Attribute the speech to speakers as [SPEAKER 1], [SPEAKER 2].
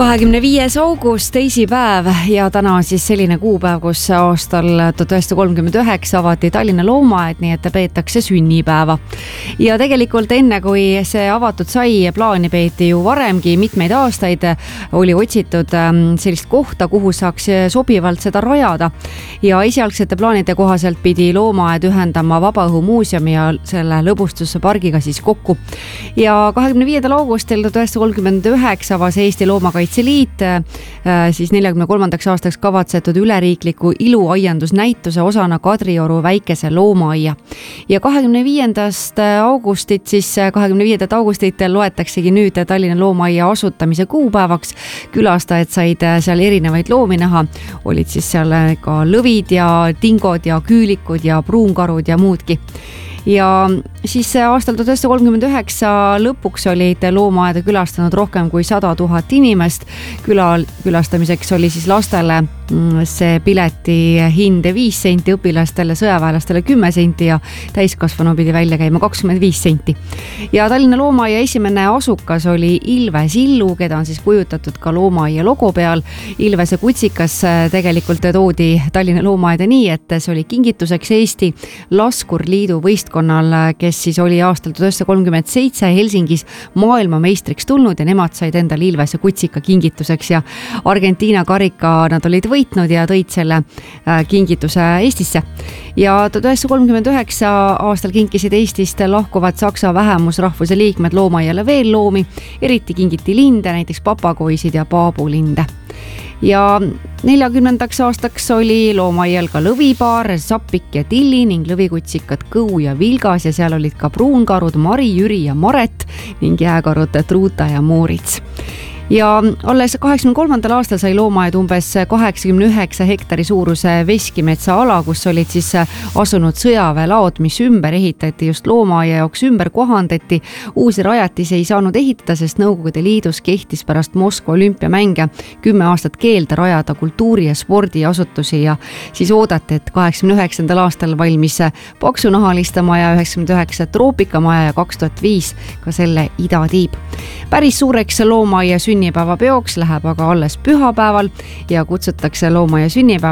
[SPEAKER 1] 25. august, teisipäev ja täna on siis selline kuupäev, kus aastal 1939 avati Tallinna loomaaed, nii et peetakse sünnipäeva. Ja tegelikult enne, kui see avatud sai, plaani peeti ju varemgi mitmeid aastaid, oli otsitud sellist kohta, kuhu saaks sobivalt seda rajada. Ja esialgsete plaanide kohaselt pidi loomaaed ühendama Vabaõhumuuseumi ja selle lõbustuspargiga siis kokku. Ja 25. augustil 1939 avas Eesti Loomakaitse Liit siis 43. aastaks kavatsetud üleriikliku iluaiandusnäituse osana Kadrioru väikese loomaaia. Ja 25. augustit loetaksegi nüüd Tallinna loomaaia asutamise kuupäevaks. Külastajad said seal erinevaid loomi näha. Olid siis seal ka lõvid ja dingod ja küülikud ja pruunkarud ja muudki. Ja siis aastal 1939 lõpuks olid loomaaeda külastanud rohkem kui 100 000 inimest. Külastamiseks oli siis lastele see pileti hind 5 senti, õpilastele, sõjaväelastele 10 senti ja täiskasvanu pidi välja käima 25 senti. Ja Tallinna loomaaia esimene asukas oli Ilves Illu, keda on siis kujutatud ka loomaaia logo peal. Ilvese kutsikas tegelikult toodi Tallinna loomaaeda nii, et see oli kingituseks Eesti Laskurliidu võistkonnal, kes siis oli aastal 1937 Helsingis maailmameistriks tulnud ja nemad said endale Ilvese kutsika kingituseks ja Argentiina karika nad olid võitnud ja tõid selle kingituse Eestisse. Ja 1939 aastal kinkisid Eestist lahkuvad Saksa vähemusrahvuse liikmed loomaiale veel loomi, eriti kingiti linde, näiteks papagoisid ja paabulinde. Ja 40. aastaks oli loomaial ka lõvipaar, Sapik ja Tilli ning lõvikutsikad Kõu ja Vilgas ja seal olid ka pruunkarud Mari, Jüri ja Maret ning jääkarud Truuta ja Moorits. Ja alles 83. aastal sai loomaaed umbes 89 hektari suuruse veskimetsa ala, kus olid siis asunud sõjaväelaod, mis ümber ehitati just loomaaia jaoks ümber kohandati. Uusi rajatisi ei saanud ehitada, sest Nõukogude Liidus kehtis pärast Moskva olümpiamänge 10 aastat keelde rajada kultuuri- ja spordiasutusi ja siis oodati, et 89. aastal valmis Paksunahaliste maja, 99 Troopikamaja ja 2005 ka selle idatiib. Päris suureks loomaaia sünnipäeva peoks läheb aga alles pühapäeval ja kutsutakse loomaaia sünnipäeva